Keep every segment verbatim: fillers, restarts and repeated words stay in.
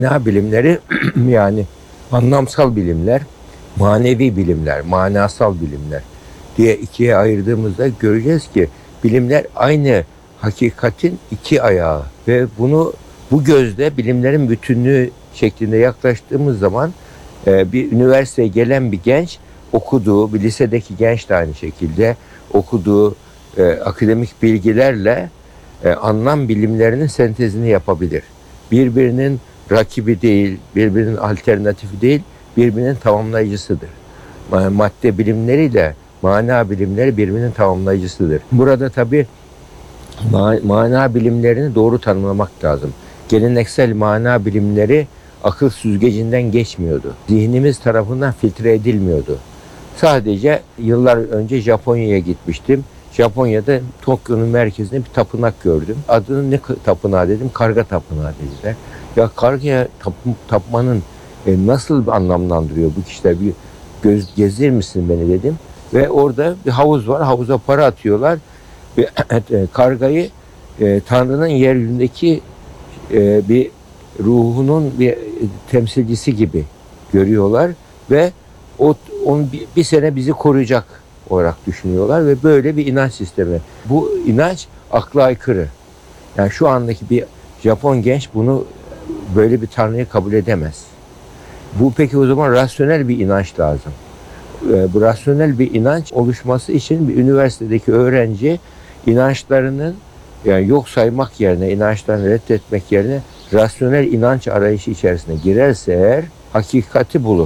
Mana bilimleri yani anlamsal bilimler, manevi bilimler, manasal bilimler diye ikiye ayırdığımızda göreceğiz ki bilimler aynı hakikatin iki ayağı ve bunu bu gözle bilimlerin bütünlüğü şeklinde yaklaştığımız zaman e, bir üniversiteye gelen bir genç okuduğu, bir lisedeki genç de aynı şekilde okuduğu e, akademik bilgilerle e, anlam bilimlerinin sentezini yapabilir. Birbirinin rakibi değil, birbirinin alternatifi değil, birbirinin tamamlayıcısıdır. Madde bilimleriyle mana bilimleri birbirinin tamamlayıcısıdır. Burada tabii mana bilimlerini doğru tanımlamak lazım. Geleneksel mana bilimleri akıl süzgecinden geçmiyordu. Zihnimiz tarafından filtre edilmiyordu. Sadece yıllar önce Japonya'ya gitmiştim. Japonya'da Tokyo'nun merkezinde bir tapınak gördüm. Adını ne tapınağı dedim? Karga tapınağı dediler. Ya kargaya tap, tapmanın e, nasıl anlamlandırıyor bu kişiler? Bir göz gezdirir misin beni dedim. Ve orada bir havuz var. Havuza para atıyorlar. Ve e, kargayı e, Tanrı'nın yeryüzündeki e, bir ruhunun bir temsilcisi gibi görüyorlar ve o onun bir, bir sene bizi koruyacak olarak düşünüyorlar ve böyle bir inanç sistemi. Bu inanç akla aykırı. Yani şu andaki bir Japon genç bunu böyle bir tanrıyı kabul edemez. Bu peki o zaman rasyonel bir inanç lazım. Bu rasyonel bir inanç oluşması için bir üniversitedeki öğrenci inançlarının yani yok saymak yerine, inançlarını reddetmek yerine rasyonel inanç arayışı içerisine girerse eğer hakikati bulur.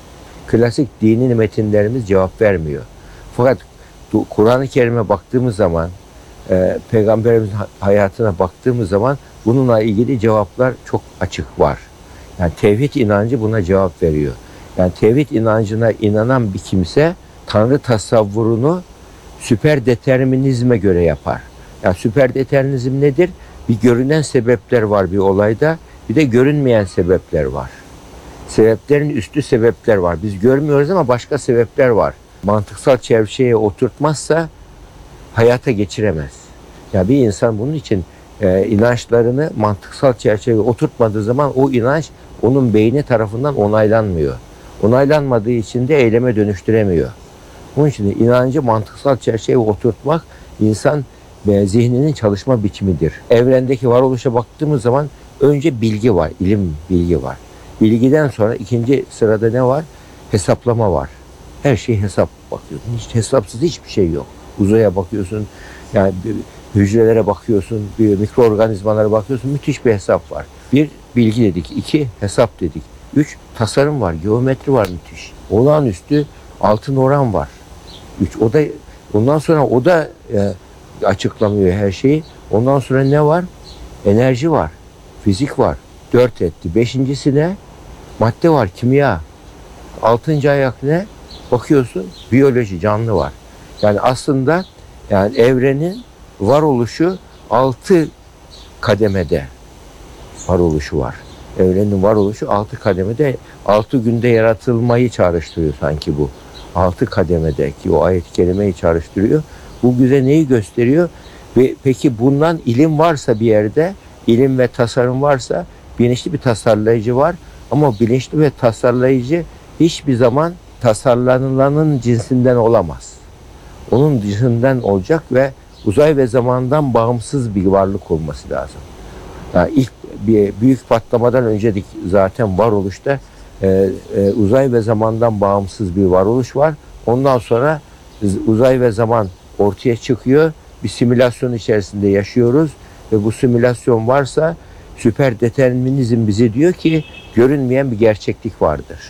Klasik dini metinlerimiz cevap vermiyor. Fakat Kur'an-ı Kerim'e baktığımız zaman, e, Peygamberimizin hayatına baktığımız zaman bununla ilgili cevaplar çok açık var. Yani tevhid inancı buna cevap veriyor. Yani tevhid inancına inanan bir kimse Tanrı tasavvurunu süper determinizme göre yapar. Yani süper determinizm nedir? Bir görünen sebepler var bir olayda, bir de görünmeyen sebepler var. Sebeplerin üstü sebepler var. Biz görmüyoruz ama başka sebepler var. Mantıksal çerçeveye oturtmazsa hayata geçiremez. Yani bir insan bunun için e, inançlarını mantıksal çerçeveye oturtmadığı zaman o inanç onun beyni tarafından onaylanmıyor. Onaylanmadığı için de eyleme dönüştüremiyor. Onun için inancı mantıksal çerçeveye oturtmak insan ve zihninin çalışma biçimidir. Evrendeki varoluşa baktığımız zaman önce bilgi var, ilim bilgi var. Bilgiden sonra ikinci sırada ne var? Hesaplama var. Her şey hesap bakıyorsun. Hiç hesapsız hiçbir şey yok. Uzaya bakıyorsun, yani hücrelere bakıyorsun, mikroorganizmalara bakıyorsun. Müthiş bir hesap var. Bir, bilgi dedik. İki, hesap dedik. Üç, tasarım var, geometri var müthiş. Olağanüstü altın oran var. Üç, o da ondan sonra o da e, açıklamıyor her şeyi. Ondan sonra ne var? Enerji var, fizik var. Dört etti. Beşincisi ne? Madde var, kimya. Altıncı ayak ne? Bakıyorsun, biyoloji, canlı var. Yani aslında yani evrenin varoluşu altı kademede varoluşu var. Evrenin varoluşu altı kademede, altı günde yaratılmayı çağrıştırıyor sanki bu. Altı kademedeki o ayet-i kerimeyi çağrıştırıyor. Bu bize neyi gösteriyor? Ve peki bundan ilim varsa bir yerde, ilim ve tasarım varsa bilinçli bir tasarlayıcı var. Ama bilinçli ve tasarlayıcı hiçbir zaman tasarlanılanın cinsinden olamaz. Onun dışından olacak ve uzay ve zamandan bağımsız bir varlık olması lazım. Yani ilk bir büyük patlamadan önce zaten varoluşta e, e, uzay ve zamandan bağımsız bir varoluş var. Ondan sonra uzay ve zaman ortaya çıkıyor. Bir simülasyon içerisinde yaşıyoruz ve bu simülasyon varsa süper determinizm bize diyor ki görünmeyen bir gerçeklik vardır.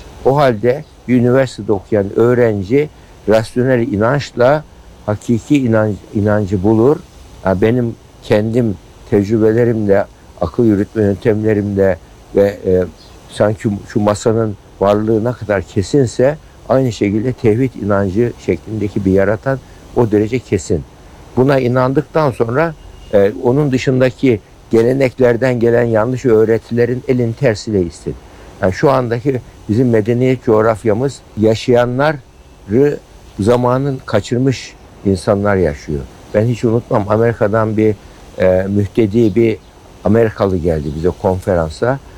O halde bir üniversitede okuyan öğrenci rasyonel inançla hakiki inanç, inancı bulur. Yani benim kendim tecrübelerimle, akıl yürütme yöntemlerimle ve e, sanki şu masanın varlığı ne kadar kesinse aynı şekilde tevhid inancı şeklindeki bir yaratan o derece kesin. Buna inandıktan sonra e, onun dışındaki geleneklerden gelen yanlış öğretilerin elin tersiyle istin. Yani şu andaki bizim medeniyet coğrafyamız yaşayanları zamanın kaçırmış insanlar yaşıyor. Ben hiç unutmam, Amerika'dan bir e, mühtedi bir Amerikalı geldi bize konferansa.